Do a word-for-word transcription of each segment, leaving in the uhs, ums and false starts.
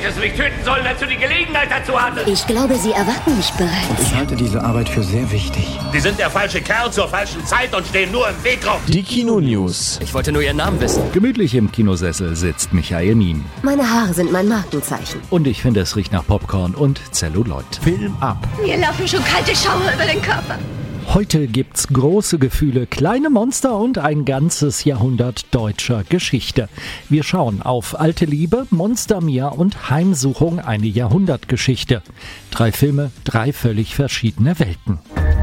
Hättest du mich töten sollen, als du die Gelegenheit dazu hattest. Ich glaube, Sie erwarten mich bereits. Und ich halte diese Arbeit für sehr wichtig. Sie sind der falsche Kerl zur falschen Zeit und stehen nur im Weg rum. Die Kino-News. Ich wollte nur Ihren Namen wissen. Gemütlich im Kinosessel sitzt Michael Mien. Meine Haare sind mein Markenzeichen. Und ich finde, es riecht nach Popcorn und Zelluloid. Film ab. Mir laufen schon kalte Schauer über den Körper. Heute gibt's große Gefühle, kleine Monster und ein ganzes Jahrhundert deutscher Geschichte. Wir schauen auf Alte Liebe, Monster Mia und Heimsuchung, eine Jahrhundertgeschichte. Drei Filme, drei völlig verschiedene Welten.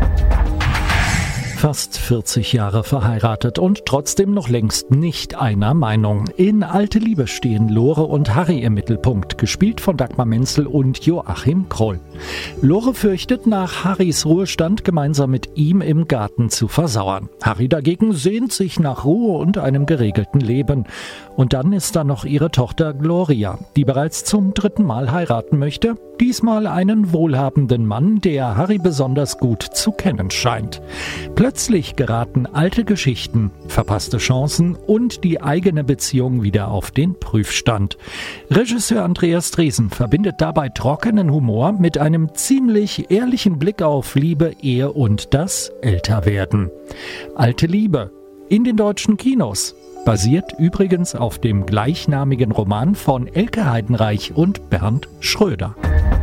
Fast vierzig Jahre verheiratet und trotzdem noch längst nicht einer Meinung. In Alte Liebe stehen Lore und Harry im Mittelpunkt, gespielt von Dagmar Menzel und Joachim Kroll. Lore fürchtet, nach Harrys Ruhestand gemeinsam mit ihm im Garten zu versauern. Harry dagegen sehnt sich nach Ruhe und einem geregelten Leben. Und dann ist da noch ihre Tochter Gloria, die bereits zum dritten Mal heiraten möchte. Diesmal einen wohlhabenden Mann, der Harry besonders gut zu kennen scheint. Plötzlich geraten alte Geschichten, verpasste Chancen und die eigene Beziehung wieder auf den Prüfstand. Regisseur Andreas Dresen verbindet dabei trockenen Humor mit einem ziemlich ehrlichen Blick auf Liebe, Ehe und das Älterwerden. Alte Liebe in den deutschen Kinos. Basiert übrigens auf dem gleichnamigen Roman von Elke Heidenreich und Bernd Schröder.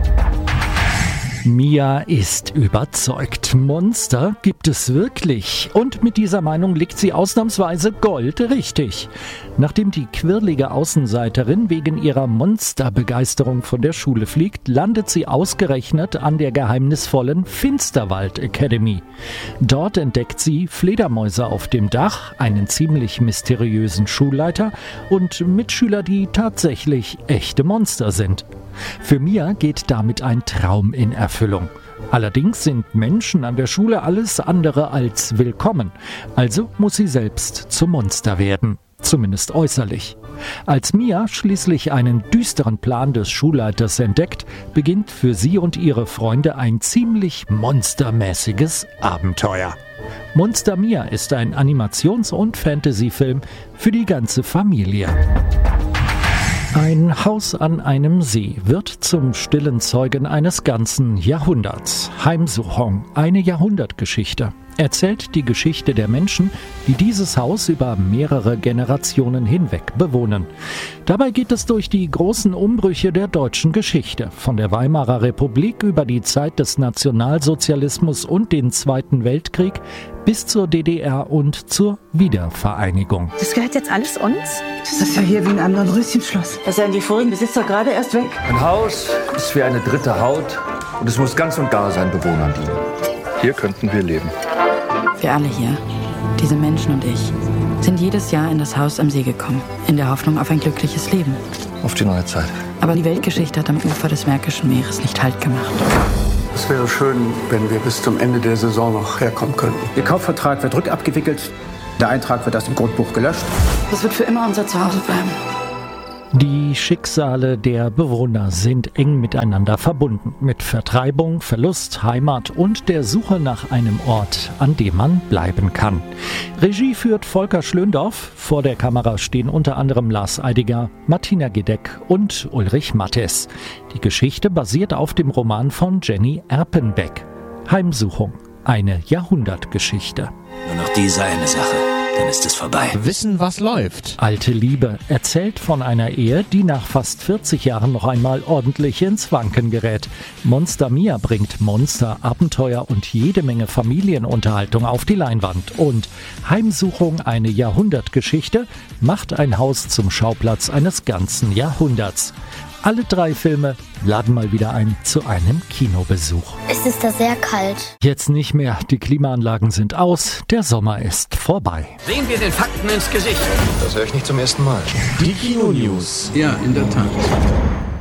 Mia ist überzeugt. Monster gibt es wirklich. Und mit dieser Meinung liegt sie ausnahmsweise goldrichtig. Nachdem die quirlige Außenseiterin wegen ihrer Monsterbegeisterung von der Schule fliegt, landet sie ausgerechnet an der geheimnisvollen Finsterwald Academy. Dort entdeckt sie Fledermäuse auf dem Dach, einen ziemlich mysteriösen Schulleiter und Mitschüler, die tatsächlich echte Monster sind. Für Mia geht damit ein Traum in Erfüllung. Allerdings sind Menschen an der Schule alles andere als willkommen. Also muss sie selbst zum Monster werden. Zumindest äußerlich. Als Mia schließlich einen düsteren Plan des Schulleiters entdeckt, beginnt für sie und ihre Freunde ein ziemlich monstermäßiges Abenteuer. Monster Mia ist ein Animations- und Fantasyfilm für die ganze Familie. Ein Haus an einem See wird zum stillen Zeugen eines ganzen Jahrhunderts. Heimsuchung, eine Jahrhundertgeschichte, erzählt die Geschichte der Menschen, die dieses Haus über mehrere Generationen hinweg bewohnen. Dabei geht es durch die großen Umbrüche der deutschen Geschichte, von der Weimarer Republik über die Zeit des Nationalsozialismus und den Zweiten Weltkrieg bis zur D D R und zur Wiedervereinigung. Das gehört jetzt alles uns? Das ist ja hier wie ein anderes Röschenschloss. Das seien die vorigen Besitzer gerade erst weg. Ein Haus ist wie eine dritte Haut und es muss ganz und gar seinen Bewohnern dienen. Hier könnten wir leben. Wir alle hier, diese Menschen und ich, sind jedes Jahr in das Haus am See gekommen, in der Hoffnung auf ein glückliches Leben. Auf die neue Zeit. Aber die Weltgeschichte hat am Ufer des Märkischen Meeres nicht Halt gemacht. Es wäre schön, wenn wir bis zum Ende der Saison noch herkommen könnten. Ihr Kaufvertrag wird rückabgewickelt. Der Eintrag wird aus dem Grundbuch gelöscht. Das wird für immer unser Zuhause bleiben. Die Schicksale der Bewohner sind eng miteinander verbunden, mit Vertreibung, Verlust, Heimat und der Suche nach einem Ort, an dem man bleiben kann. Regie führt Volker Schlöndorff, vor der Kamera stehen unter anderem Lars Eidinger, Martina Gedeck und Ulrich Mattes. Die Geschichte basiert auf dem Roman von Jenny Erpenbeck. Heimsuchung, eine Jahrhundertgeschichte. Nur noch diese eine Sache. Dann ist es vorbei. Wissen, was läuft. Alte Liebe erzählt von einer Ehe, die nach fast vierzig Jahren noch einmal ordentlich ins Wanken gerät. Monster Mia bringt Monster, Abenteuer und jede Menge Familienunterhaltung auf die Leinwand. Und Heimsuchung, eine Jahrhundertgeschichte, macht ein Haus zum Schauplatz eines ganzen Jahrhunderts. Alle drei Filme laden mal wieder ein zu einem Kinobesuch. Es ist da sehr kalt. Jetzt nicht mehr, die Klimaanlagen sind aus, der Sommer ist vorbei. Sehen wir den Fakten ins Gesicht. Das höre ich nicht zum ersten Mal. Die Kino-News. Ja, in der Tat.